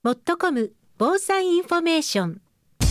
もっとこむ防災インフォメーション。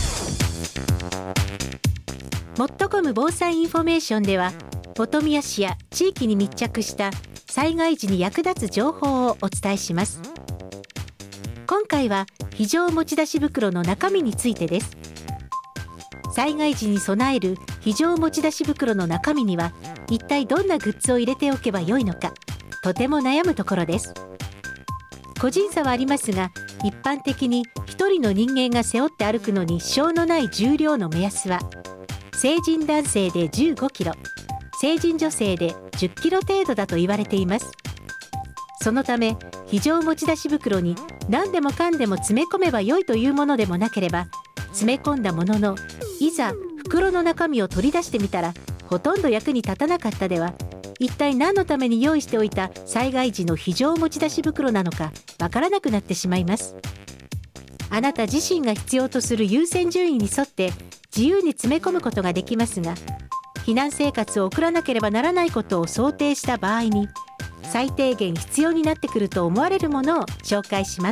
もっとこむ防災インフォメーションでは、本宮市や地域に密着した災害時に役立つ情報をお伝えします。今回は非常持ち出し袋の中身についてです。災害時に備える非常持ち出し袋の中身には一体どんなグッズを入れておけばよいのか、とても悩むところです。個人差はありますが、一般的に一人の人間が背負って歩くのに支障のない重量の目安は、成人男性で15キロ、成人女性で10キロ程度だと言われています。そのため、非常持ち出し袋に何でもかんでも詰め込めばよいというものでもなければ、詰め込んだものの、いざ袋の中身を取り出してみたら、ほとんど役に立たなかったでは、一体何のために用意しておいた災害時の非常持ち出し袋なのかわからなくなってしまいます。あなた自身が必要とする優先順位に沿って自由に詰め込むことができますが、避難生活を送らなければならないことを想定した場合に、最低限必要になってくると思われるものを紹介します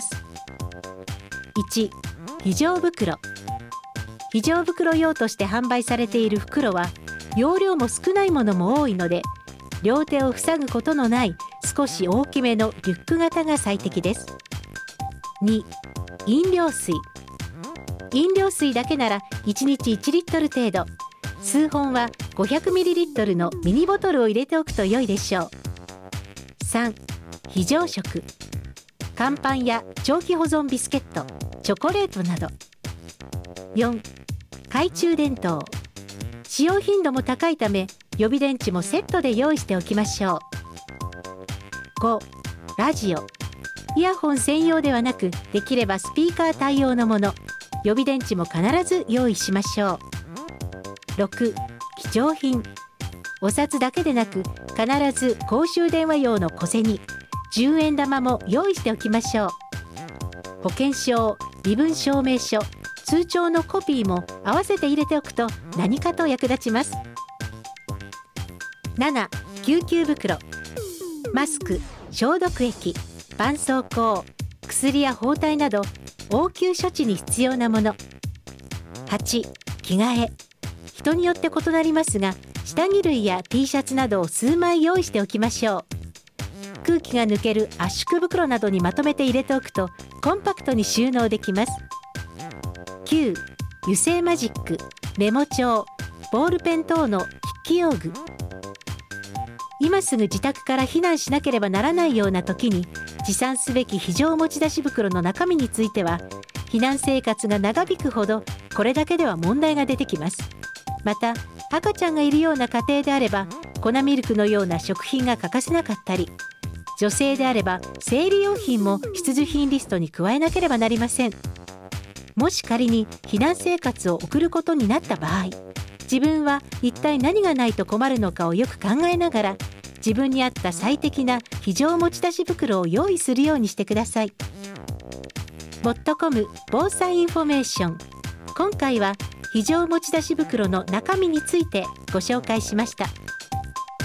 。1、非常袋。非常袋用として販売されている袋は、容量も少ないものも多いので、両手を塞ぐことのない少し大きめのリュック型が最適です。2、飲料水。飲料水だけなら1日1リットル程度、数本は 500ml のミニボトルを入れておくと良いでしょう。3、非常食。乾パンや長期保存ビスケット、チョコレートなど。4、懐中電灯。使用頻度も高いため、予備電池もセットで用意しておきましょう。5、ラジオ。イヤホン専用ではなく、できればスピーカー対応のもの。予備電池も必ず用意しましょう。6、貴重品。お札だけでなく、必ず公衆電話用の小銭、10円玉も用意しておきましょう。保険証、身分証明書、通帳のコピーも合わせて入れておくと何かと役立ちます。7、救急袋。マスク、消毒液、絆創膏、薬や包帯など応急処置に必要なもの。8、着替え。人によって異なりますが、下着類や T シャツなどを数枚用意しておきましょう。空気が抜ける圧縮袋などにまとめて入れておくとコンパクトに収納できます。9、油性マジック、メモ帳、ボールペン等の筆記用具。今すぐ自宅から避難しなければならないような時に持参すべき非常持ち出し袋の中身については、避難生活が長引くほどこれだけでは問題が出てきます。また、赤ちゃんがいるような家庭であれば、粉ミルクのような食品が欠かせなかったり、女性であれば生理用品も必需品リストに加えなければなりません。もし仮に避難生活を送ることになった場合、自分は一体何がないと困るのかをよく考えながら、自分に合った最適な非常持ち出し袋を用意するようにしてください。もっとこむ防災インフォメーション。今回は非常持ち出し袋の中身についてご紹介しました。